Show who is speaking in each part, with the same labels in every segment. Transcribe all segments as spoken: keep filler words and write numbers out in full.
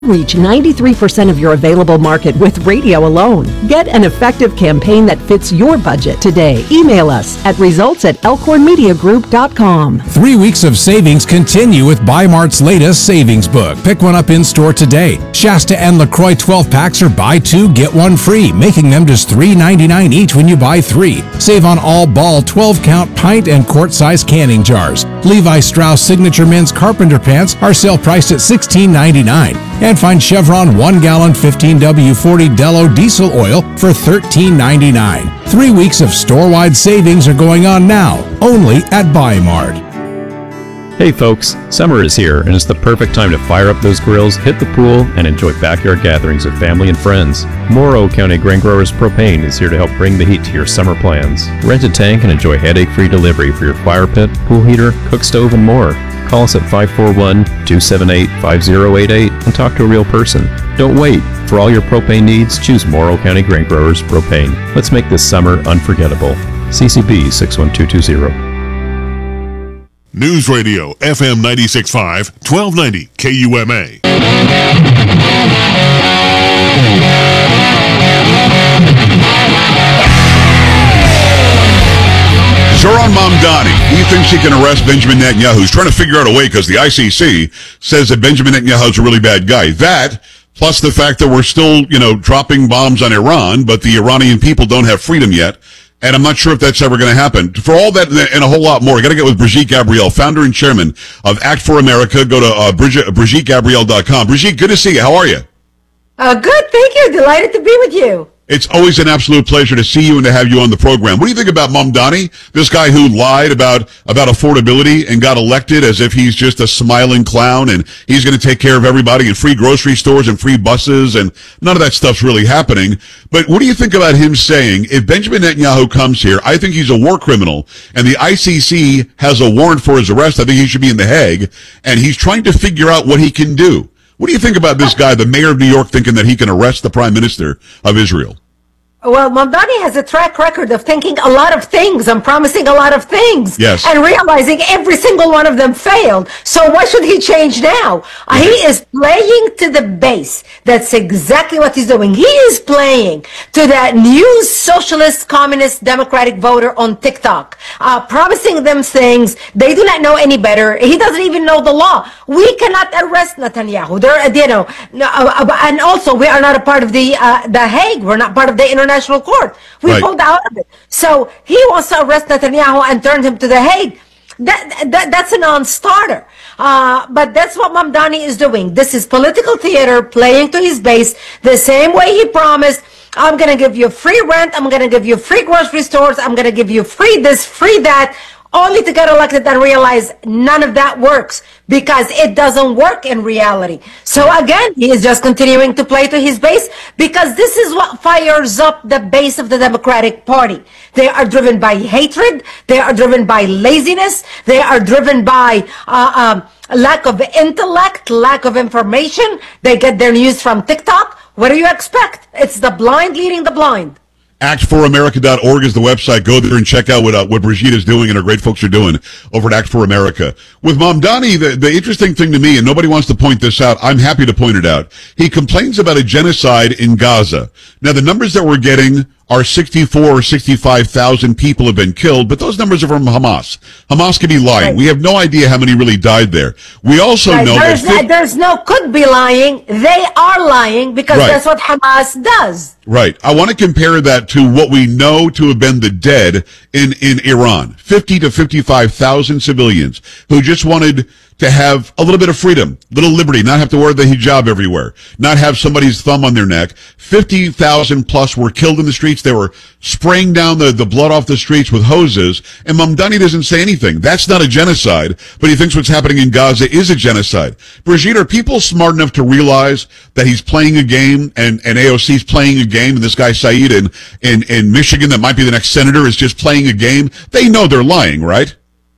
Speaker 1: Reach ninety-three percent of your available market with radio alone. Get an effective campaign that fits your budget today. Email us at results at elkhorn media group dot com.
Speaker 2: Three weeks of savings continue with Bi-Mart's latest savings book. Pick one up in-store today. Shasta and LaCroix twelve packs are buy two, get one free, making them just three ninety-nine each when you buy three. Save on all Ball twelve count pint and quart-size canning jars. Levi Strauss Signature Men's Carpenter Pants are sale priced at sixteen ninety-nine. And find Chevron one gallon fifteen W forty Dello diesel oil for thirteen ninety-nine. Three weeks of store-wide savings are going on now, only at Bi-Mart.
Speaker 3: Hey folks, summer is here and it's the perfect time to fire up those grills, hit the pool, and enjoy backyard gatherings with family and friends. Morrow County Grain Growers Propane is here to help bring the heat to your summer plans. Rent a tank and enjoy headache-free delivery for your fire pit, pool heater, cook stove, and more. Call us at five four one, two seven eight, five zero eight eight and talk to a real person. Don't wait. For all your propane needs, choose Morrow County Grain Growers Propane. Let's make this summer unforgettable. C C B six one two two zero.
Speaker 4: News Radio, F M ninety-six point five, twelve ninety K U M A. Zoran Mamdani, he thinks he can arrest Benjamin Netanyahu. He's trying to figure out a way because the I C C says that Benjamin Netanyahu is a really bad guy. That, plus the fact that we're still, you know, dropping bombs on Iran, but the Iranian people don't have freedom yet. And I'm not sure if that's ever going to happen. For all that and a whole lot more, I got to get with Brigitte Gabriel, founder and chairman of Act for America. Go to uh, Brigitte, Brigitte Gabriel dot com. Brigitte, good to see you. How are you?
Speaker 5: Uh, good, thank you. Delighted to be with you.
Speaker 4: It's always an absolute pleasure to see you and to have you on the program. What do you think about Mamdani, this guy who lied about about affordability and got elected as if he's just a smiling clown and he's going to take care of everybody and free grocery stores and free buses, and none of that stuff's really happening. But what do you think about him saying, if Benjamin Netanyahu comes here, I think he's a war criminal, and the I C C has a warrant for his arrest, I think he should be in The Hague, and he's trying to figure out what he can do. What do you think about this guy, the mayor of New York, thinking that he can arrest the prime minister of Israel?
Speaker 5: Well, Mamdani has a track record of thinking a lot of things and promising a lot of things.
Speaker 4: Yes.
Speaker 5: And realizing every single one of them failed. So why should he change now? Uh, he is playing to the base. That's exactly what he's doing. He is playing to that new socialist, communist, democratic voter on TikTok, uh, promising them things. They do not know any better. He doesn't even know the law. We cannot arrest Netanyahu. There, you know, and also we are not a part of the uh, the Hague. We're not part of the International National Court. We
Speaker 4: right.
Speaker 5: pulled out of it. So he wants to arrest Netanyahu and turn him to The Hague. That, that that's a non-starter. Uh, but that's what Mamdani is doing. This is political theater, playing to his base the same way he promised. I'm going to give you free rent. I'm going to give you free grocery stores. I'm going to give you free this, free that, only to get elected and realize none of that works because it doesn't work in reality. So again, he is just continuing to play to his base because this is what fires up the base of the Democratic Party. They are driven by hatred. They are driven by laziness. They are driven by uh, um, lack of intellect, lack of information. They get their news from TikTok. What do you expect? It's the blind leading the blind.
Speaker 4: act for america dot org is the website. Go there and check out what uh, what Brigitte is doing and her great folks are doing over at Act for America. With Mamdani, the, the interesting thing to me, and nobody wants to point this out, I'm happy to point it out, he complains about a genocide in Gaza. Now, the numbers that we're getting are sixty-four or sixty-five thousand people have been killed, but those numbers are from Hamas. Hamas could be lying.
Speaker 5: Right.
Speaker 4: We have no idea how many really died there. We also
Speaker 5: right.
Speaker 4: know
Speaker 5: there's
Speaker 4: that...
Speaker 5: No, there's no could be lying. They are lying because
Speaker 4: right.
Speaker 5: that's what Hamas does.
Speaker 4: Right. I want to compare that to what we know to have been the dead in, in Iran. fifty to fifty-five thousand civilians who just wanted to have a little bit of freedom, little liberty, not have to wear the hijab everywhere, not have somebody's thumb on their neck. fifty thousand plus were killed in the streets. They were spraying down the, the blood off the streets with hoses, and Mamdani doesn't say anything. That's not a genocide, but he thinks what's happening in Gaza is a genocide. Brigitte, are people smart enough to realize that he's playing a game and, and A O C's playing a game, and this guy Saeed in, in, in Michigan that might be the next senator is just playing a game? They know they're lying, right?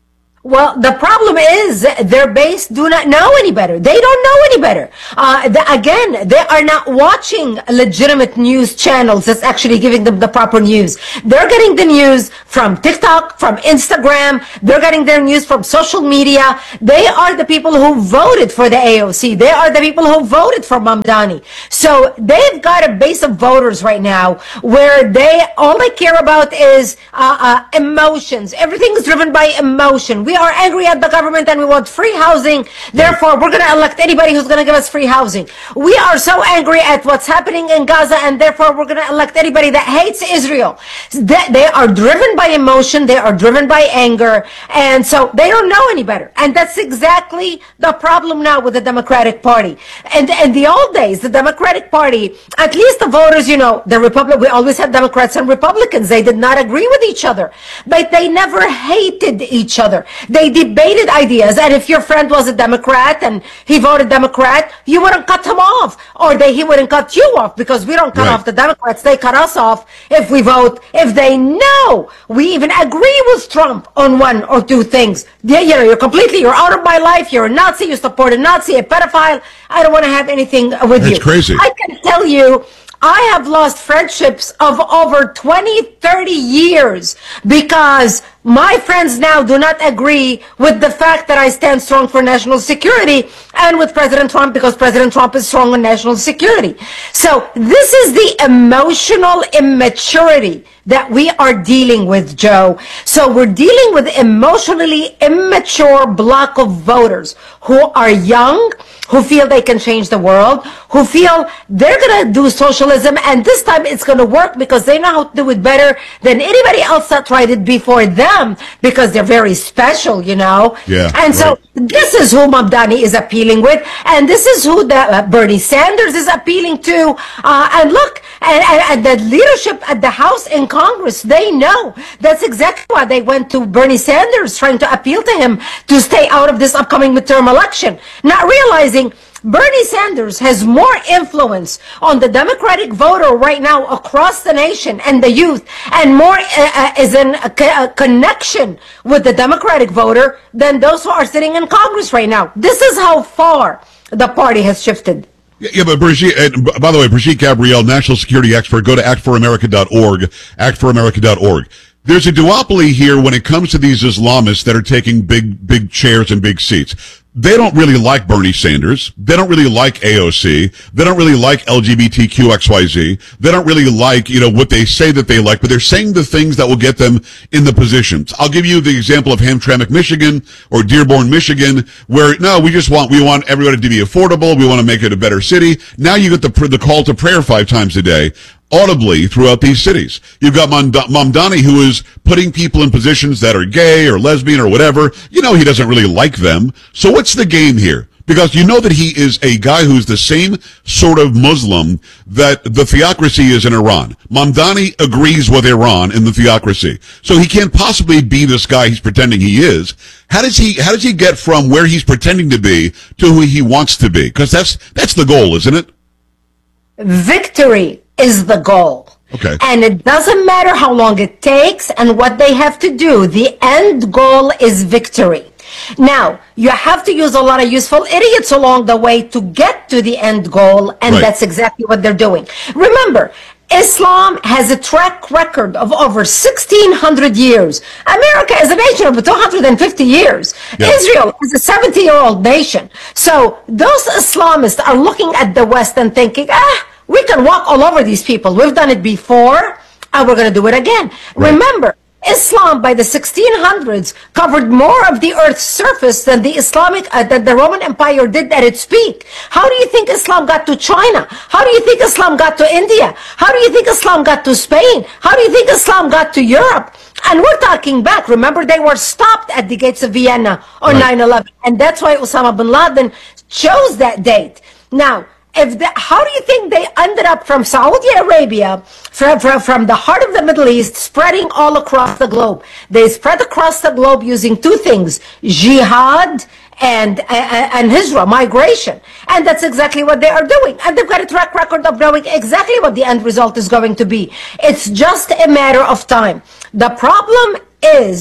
Speaker 5: Well, the problem is their base do not know any better. They don't know any better. Uh, the, again, they are not watching legitimate news channels that's actually giving them the proper news. They're getting the news from TikTok, from Instagram. They're getting their news from social media. They are the people who voted for the A O C. They are the people who voted for Mamdani. So they've got a base of voters right now where they, all they care about is uh, uh, emotions. Everything is driven by emotion. We We are angry at the government and we want free housing. Therefore, we're going to elect anybody who's going to give us free housing. We are so angry at what's happening in Gaza and therefore we're going to elect anybody that hates Israel. They are driven by emotion. They are driven by anger. And so they don't know any better. And that's exactly the problem now with the Democratic Party. And in the old days, the Democratic Party, at least the voters, you know, the Republic, we always had Democrats and Republicans. They did not agree with each other, but they never hated each other. They debated ideas, and if your friend was a Democrat and he voted Democrat, you wouldn't cut him off, or they, he wouldn't cut you off, because we don't cut
Speaker 4: right.
Speaker 5: off the Democrats, they cut us off if we vote, if they know we even agree with Trump on one or two things. Yeah, you know, you're completely, you're out of my life, you're a Nazi, you support a Nazi, a pedophile, I don't want to have anything with
Speaker 4: That's
Speaker 5: you.
Speaker 4: That's crazy.
Speaker 5: I can tell you, I have lost friendships of over twenty, thirty years because my friends now do not agree with the fact that I stand strong for national security and with President Trump because President Trump is strong on national security. So this is the emotional immaturity that we are dealing with, Joe. So we're dealing with emotionally immature block of voters who are young, who feel they can change the world, who feel they're going to do socialism, and this time it's going to work because they know how to do it better than anybody else that tried it before them because they're very special, you know?
Speaker 4: Yeah,
Speaker 5: and so
Speaker 4: right.
Speaker 5: This is who Mamdani is appealing with, and this is who the, uh, Bernie Sanders is appealing to. Uh, and look, and, and, and the leadership at the House and Congress, they know. That's exactly why they went to Bernie Sanders, trying to appeal to him to stay out of this upcoming midterm election, not realizing Bernie Sanders has more influence on the Democratic voter right now across the nation and the youth, and more uh, uh, is in a, a connection with the Democratic voter than those who are sitting in Congress right now. This is how far the party has shifted.
Speaker 4: Yeah, yeah, but Brigitte, and by the way, Brigitte Gabriel, national security expert, go to act for america dot org, act for america dot org. There's a duopoly here when it comes to these Islamists that are taking big, big chairs and big seats. They don't really like Bernie Sanders. They don't really like A O C. They don't really like L G B T Q X Y Z. They don't really like, you know, what they say that they like, but they're saying the things that will get them in the positions. I'll give you the example of Hamtramck, Michigan, or Dearborn, Michigan, where, no, we just want, we want everybody to be affordable. We want to make it a better city. Now you get the, the call to prayer five times a day, audibly throughout these cities. You've got Mamdani, who is putting people in positions that are gay or lesbian or whatever. You know he doesn't really like them. So what's the game here? Because you know that he is a guy who's the same sort of Muslim that the theocracy is in Iran. Mamdani agrees with Iran in the theocracy. So he can't possibly be this guy he's pretending he is. How does he, how does he get from where he's pretending to be to who he wants to be? Because that's, that's the goal, isn't it?
Speaker 5: Victory is the goal.
Speaker 4: Okay.
Speaker 5: And it doesn't matter how long it takes and what they have to do. The end goal is victory. Now, you have to use a lot of useful idiots along the way to get to the end goal, and
Speaker 4: right.
Speaker 5: That's exactly what they're doing. Remember, Islam has a track record of over sixteen hundred years. America is a nation of two hundred fifty years.
Speaker 4: Yeah.
Speaker 5: Israel is a seventy-year-old nation. So those Islamists are looking at the West and thinking, ah, we can walk all over these people. We've done it before, and we're going to do it again. Right. Remember, Islam by the sixteen hundreds covered more of the earth's surface than the Islamic, uh, than the Roman Empire did at its peak. How do you think Islam got to China? How do you think Islam got to India? How do you think Islam got to Spain? How do you think Islam got to Europe? And we're talking back. Remember, they were stopped at the gates of Vienna on nine eleven. And that's why Osama bin Laden chose that date. Now, If the, how do you think they ended up from Saudi Arabia, from, from, from the heart of the Middle East, spreading all across the globe? They spread across the globe using two things, jihad and, and, and hijrah, migration. And that's exactly what they are doing. And they've got a track record of knowing exactly what the end result is going to be. It's just a matter of time. The problem is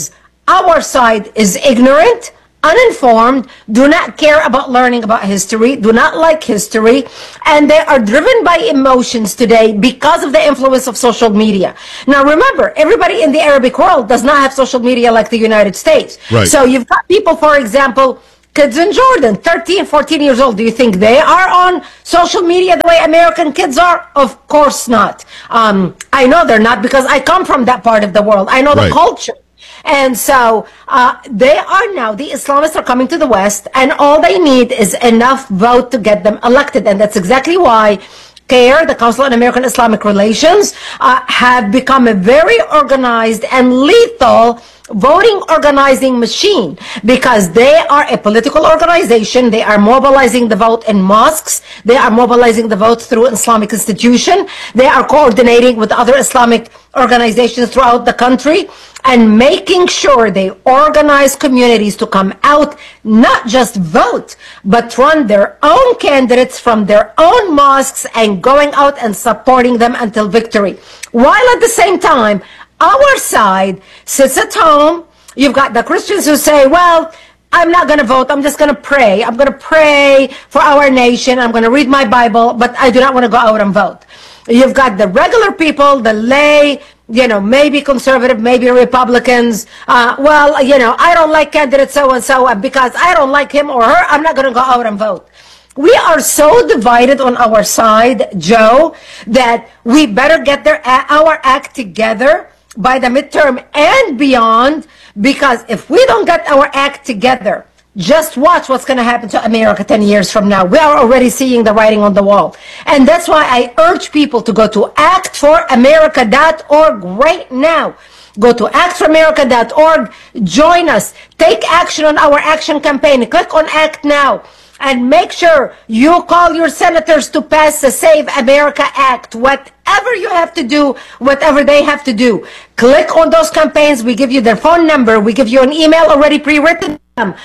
Speaker 5: our side is ignorant, uninformed, do not care about learning about history, do not like history, and they are driven by emotions today because of the influence of social media. Now remember, everybody in the Arabic world does not have social media like the United States.
Speaker 4: Right.
Speaker 5: So you've got people, for example, kids in Jordan, thirteen, fourteen years old. Do you think they are on social media the way American kids are? Of course not. Um, I know they're not because I come from that part of the world. I know
Speaker 4: Right.
Speaker 5: the culture. And so uh, they are now, the Islamists are coming to the West, and all they need is enough vote to get them elected. And that's exactly why CAIR, the Council on American Islamic Relations, uh, have become a very organized and lethal voting organizing machine, because they are a political organization. They are mobilizing the vote in mosques. They are mobilizing the vote through Islamic institution. They are coordinating with other Islamic organizations throughout the country and making sure they organize communities to come out, not just vote, but run their own candidates from their own mosques and going out and supporting them until victory. While at the same time, our side sits at home. You've got the Christians who say, well, I'm not going to vote. I'm just going to pray. I'm going to pray for our nation. I'm going to read my Bible, but I do not want to go out and vote. You've got the regular people, the lay, you know, maybe conservative, maybe Republicans. Uh, well, you know, I don't like candidate so-and-so, and because I don't like him or her, I'm not going to go out and vote. We are so divided on our side, Joe, that we better get their, our act together by the midterm and beyond, because if we don't get our act together, just watch what's going to happen to America ten years from now. We are already seeing the writing on the wall. And that's why I urge people to go to act for america dot org right now. Go to act for america dot org, join us, take action on our action campaign, click on Act Now, and make sure you call your senators to pass the Save America Act. Whatever you have to do, whatever they have to do, click on those campaigns. We give you their phone number. We give you an email already pre-written.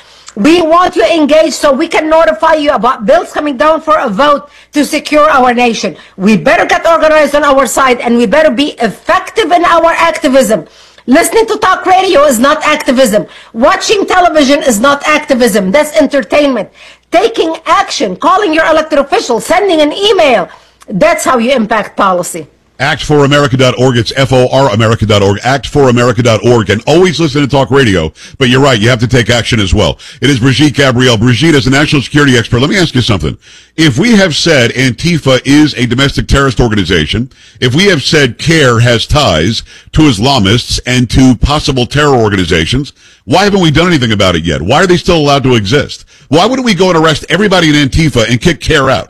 Speaker 5: We want you engaged so we can notify you about bills coming down for a vote to secure our nation. We better get organized on our side, and we better be effective in our activism. Listening to talk radio is not activism. Watching television is not activism. That's entertainment. Taking action, calling your elected official, sending an email, that's how you impact policy.
Speaker 4: act for america dot org. It's F O R America dot org. act for america dot org. And always listen to talk radio. But you're right, you have to take action as well. It is Brigitte Gabriel. Brigitte is a national security expert. Let me ask you something. If we have said Antifa is a domestic terrorist organization, if we have said CAIR has ties to Islamists and to possible terror organizations, why haven't we done anything about it yet? Why are they still allowed to exist? Why wouldn't we go and arrest everybody in Antifa and kick CAIR out?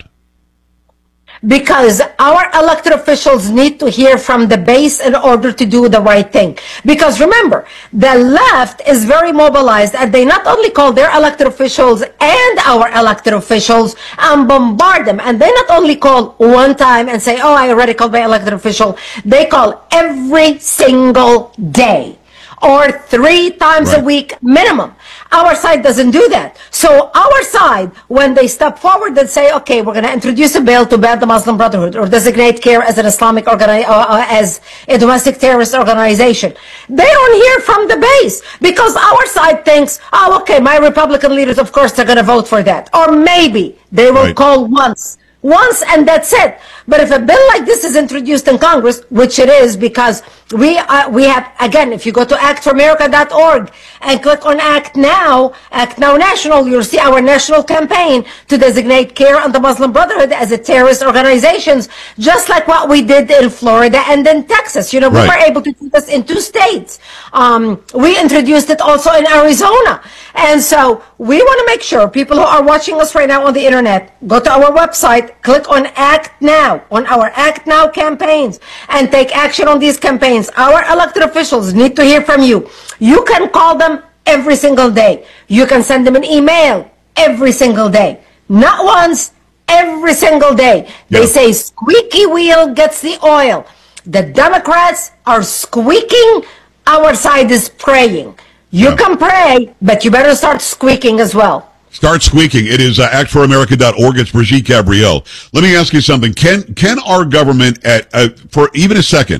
Speaker 5: Because our elected officials need to hear from the base in order to do the right thing. Because remember, the left is very mobilized, and they not only call their elected officials and our elected officials and bombard them, and they not only call one time and say, oh, I already called my elected official, they call every single day or three times
Speaker 4: Right.
Speaker 5: a week minimum. Our side doesn't do that. So our side, when they step forward and say, okay, we're going to introduce a bill to ban the Muslim Brotherhood or designate CAIR as an Islamic organi- uh, uh, as a domestic terrorist organization, they don't hear from the base, because our side thinks, oh, okay, my Republican leaders, of course, they're going to vote for that. Or maybe they will
Speaker 4: Right.
Speaker 5: call once. Once and that's it. But if a bill like this is introduced in Congress, which it is, because we uh, we have, again, if you go to act for america dot org and click on Act Now, Act Now National, you'll see our national campaign to designate CAIR and the Muslim Brotherhood as a terrorist organizations, just like what we did in Florida and in Texas. You know, we
Speaker 4: Right.
Speaker 5: were able to do this in two states. Um, we introduced it also in Arizona. And so we want to make sure people who are watching us right now on the internet, go to our website, click on Act Now, on our Act Now campaigns, and take action on these campaigns. Our elected officials need to hear from you. You can call them every single day. You can send them an email every single day. Not once, every single day. They
Speaker 4: Yeah.
Speaker 5: say squeaky wheel gets the oil. The Democrats are squeaking. Our side is praying. You
Speaker 4: Yeah.
Speaker 5: can pray, but you better start squeaking as well.
Speaker 4: Start squeaking. It is uh, act for america dot org. It's Brigitte Gabriel. Let me ask you something. Can can our government, at uh, for even a second,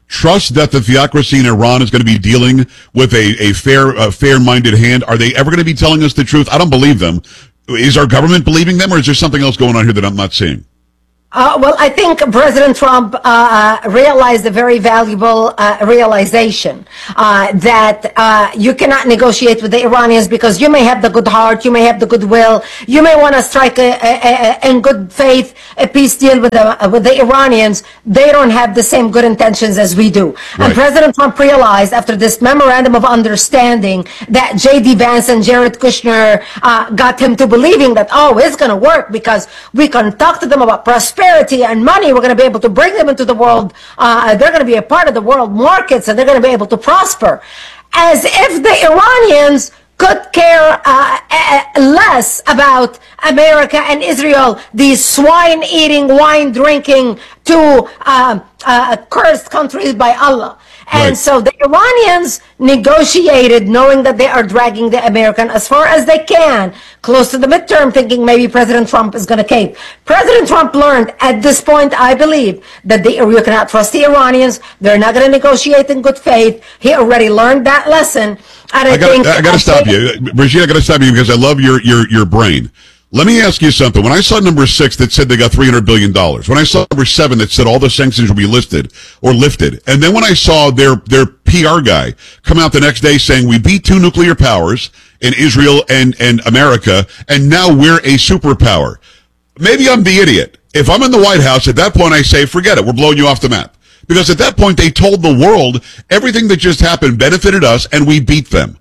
Speaker 4: trust that the theocracy in Iran is going to be dealing with a, a fair, uh, fair-minded hand? Are they ever going to be telling us the truth? I don't believe them. Is our government believing them, or is there something else going on here that I'm not seeing?
Speaker 5: Uh, well, I think President Trump uh, realized a very valuable uh, realization uh, that uh, you cannot negotiate with the Iranians because you may have the good heart, you may have the goodwill, you may want to strike a, a, a, in good faith a peace deal with the, with the Iranians. They don't have the same good intentions as we do. Right. And President Trump realized after this memorandum of understanding that J D Vance and Jared Kushner uh, got him to believing that, oh, it's going to work because we can talk to them about prosperity and money. We're going to be able to bring them into the world. Uh, they're going to be a part of the world markets, and they're going to be able to prosper. As if the Iranians could care uh, uh, less about America and Israel, these swine-eating, wine-drinking, two uh, uh, cursed countries by Allah. And right. So the Iranians negotiated knowing that they are dragging the American as far as they can, close to the midterm, thinking maybe President Trump is going to cave. President Trump learned at this point, I believe, that the, you cannot trust the Iranians. They're not going to negotiate in good faith. He already learned that lesson. And I, I gotta, think
Speaker 4: I got to stop you. Brigitte, I got to stop you because I love your, your, your brain. Let me ask you something. When I saw number six that said they got three hundred billion dollars, when I saw number seven that said all the sanctions will be lifted or lifted, and then when I saw their, their P R guy come out the next day saying we beat two nuclear powers in Israel and, and America, and now we're a superpower. Maybe I'm the idiot. If I'm in the White House, at that point I say, forget it, we're blowing you off the map. Because at that point they told the world everything that just happened benefited us and we beat them.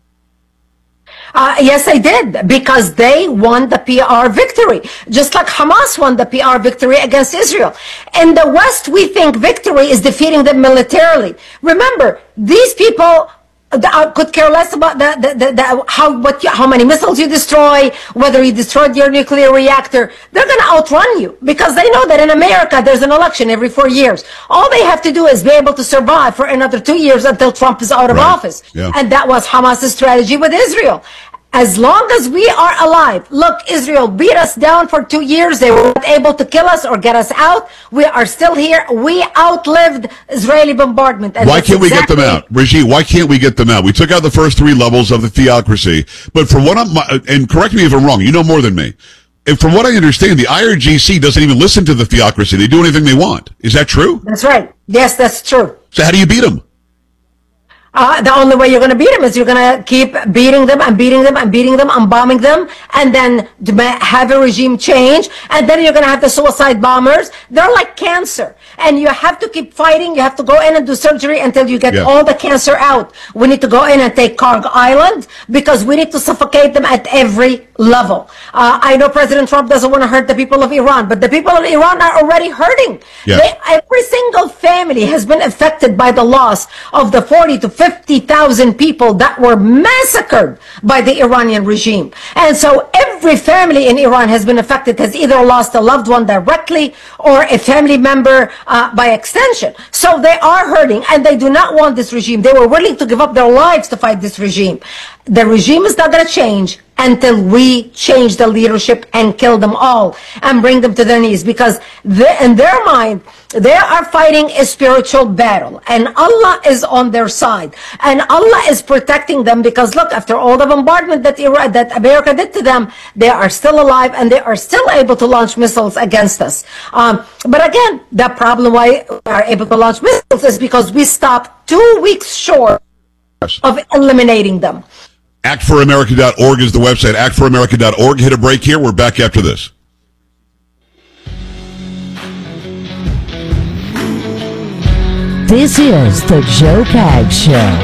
Speaker 5: Uh, yes, they did, because they won the P R victory, just like Hamas won the P R victory against Israel. In the West, we think victory is defeating them militarily. Remember, these people uh, could care less about the, the, the, the, how, what you, how many missiles you destroy, whether you destroyed your nuclear reactor. They're going to outrun you because they know that in America there's an election every four years. All they have to do is be able to survive for another two years until Trump is out of
Speaker 4: right.
Speaker 5: office.
Speaker 4: Yeah.
Speaker 5: And that was Hamas's strategy with Israel. As long as we are alive, look, Israel beat us down for two years. They weren't able to kill us or get us out. We are still here. We outlived Israeli bombardment.
Speaker 4: And why can't we exactly get them out? Brigitte, why can't we get them out? We took out the first three levels of the theocracy. But from what I'm, and correct me if I'm wrong, you know more than me. And from what I understand, the I R G C doesn't even listen to the theocracy. They do anything they want. Is that true?
Speaker 5: That's right. Yes, that's true.
Speaker 4: So how do you beat them?
Speaker 5: Uh, the only way you're going to beat them is you're going to keep beating them and beating them and beating them and bombing them, and then have a regime change, and then you're going to have the suicide bombers. They're like cancer, and you have to keep fighting. You have to go in and do surgery until you get yeah. all the cancer out. We need to go in and take Kharg Island because we need to suffocate them at every level. Uh, I know President Trump doesn't want to hurt the people of Iran, but the people of Iran are already hurting.
Speaker 4: Yes.
Speaker 5: They, every single family has been affected by the loss of the forty to fifty thousand people that were massacred by the Iranian regime. And so every family in Iran has been affected, has either lost a loved one directly or a family member uh, by extension. So they are hurting, and they do not want this regime. They were willing to give up their lives to fight this regime. The regime is not going to change until we change the leadership and kill them all and bring them to their knees, because they, in their mind, they are fighting a spiritual battle, and Allah is on their side, and Allah is protecting them, because look, after all the bombardment that Iraq, that America did to them, they are still alive and they are still able to launch missiles against us. Um, but again, the problem why we are able to launch missiles is because we stopped two weeks short of eliminating them.
Speaker 4: act for america dot org is the website, act for america dot org. Hit a break here. We're back after this.
Speaker 6: This is the Joe Pags Show.